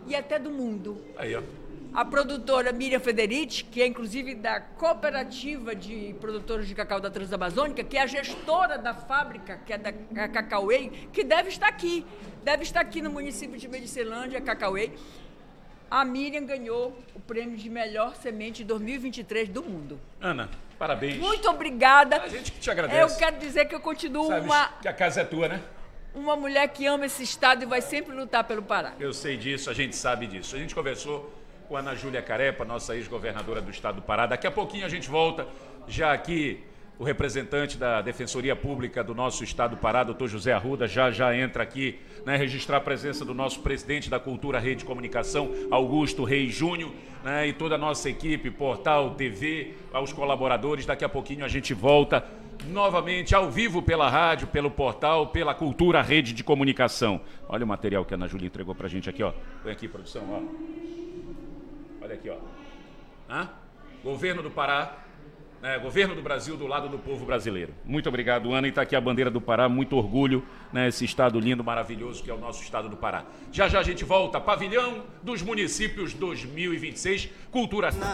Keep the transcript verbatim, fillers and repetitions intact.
e até do mundo. Aí, ó. A produtora Miriam Federici, que é inclusive da cooperativa de produtores de cacau da Transamazônica, que é a gestora da fábrica, que é da Cacauei, que deve estar aqui, deve estar aqui no município de Medicilândia, Cacauei. A Miriam ganhou o prêmio de melhor semente de dois mil e vinte e três do mundo. Ana, parabéns. Muito obrigada. A gente que te agradece. Eu quero dizer que eu continuo Sabes uma, que a casa é tua, né? uma mulher que ama esse estado e vai sempre lutar pelo Pará. Eu sei disso, a gente sabe disso. A gente conversou com a Ana Júlia Carepa, nossa ex-governadora do estado do Pará. Daqui a pouquinho a gente volta, já aqui o representante da Defensoria Pública do nosso estado do Pará, doutor José Arruda, já já entra aqui, né, registrar a presença do nosso presidente da Cultura Rede de Comunicação, Augusto Reis Júnior, né, e toda a nossa equipe, Portal, T V, aos colaboradores. Daqui a pouquinho a gente volta novamente ao vivo pela rádio, pelo portal, pela Cultura Rede de Comunicação. Olha o material que a Ana Júlia entregou pra gente aqui, ó. Põe aqui, produção, ó. Olha aqui, ó. Hã? Governo do Pará, né? Governo do Brasil do lado do povo brasileiro. Muito obrigado, Ana. E está aqui a bandeira do Pará, muito orgulho, né? Esse estado lindo, maravilhoso que é o nosso estado do Pará. Já já a gente volta. Pavilhão dos Municípios dois mil e vinte e seis, Cultura...